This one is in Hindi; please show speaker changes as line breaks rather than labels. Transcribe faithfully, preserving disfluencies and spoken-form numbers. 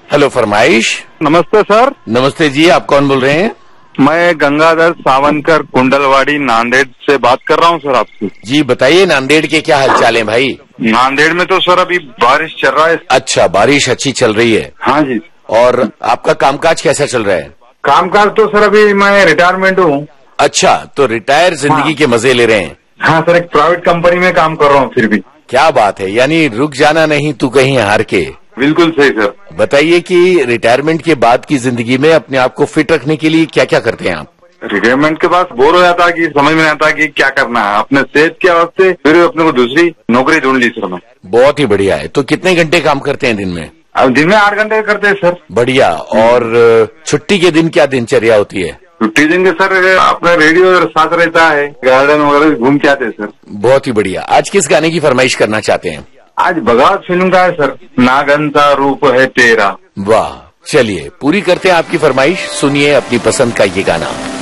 हेलो फरमाइश।
नमस्ते सर।
नमस्ते जी, आप कौन बोल रहे हैं?
मैं गंगाधर सावनकर कुंडलवाड़ी नांदेड़ से बात कर रहा हूँ सर आपसे।
जी बताइए, नांदेड़ के क्या हालचाल है भाई?
नांदेड़ में तो सर अभी बारिश चल रहा है।
अच्छा, बारिश अच्छी चल रही है।
हाँ जी।
और आपका कामकाज कैसा चल रहा है?
कामकाज तो सर अभी मैं रिटायरमेंट हूँ।
अच्छा, तो रिटायर जिंदगी
हाँ।
के मजे ले रहे हैं?
हाँ सर, एक प्राइवेट कंपनी में काम कर रहा हूँ फिर भी।
क्या बात है, यानी रुक जाना नहीं तू कहीं हार के।
बिल्कुल सही सर।
बताइए कि रिटायरमेंट के बाद की जिंदगी में अपने आप को फिट रखने के लिए क्या क्या करते हैं आप?
रिटायरमेंट के बाद बोर हो जाता कि समझ में नहीं आता कि क्या करना है अपने सेहत के वास्ते, फिर अपने को दूसरी नौकरी ढूंढ ली सर मैं।
बहुत ही बढ़िया है। तो कितने घंटे काम करते हैं दिन में?
अब दिन में आठ घंटे करते हैं सर।
बढ़िया। और छुट्टी के दिन क्या दिनचर्या होती है?
छुट्टी दिन के सर अपना रेडियो साथ रहता है, गार्डन वगैरह घूम के आते हैं सर।
बहुत ही बढ़िया। आज किस गाने की फरमाइश करना चाहते हैं?
आज बगावत फिल्म का है सर, नागनता रूप है तेरा।
वाह, चलिए पूरी करते हैं आपकी फरमाइश। सुनिए अपनी पसंद का ये गाना।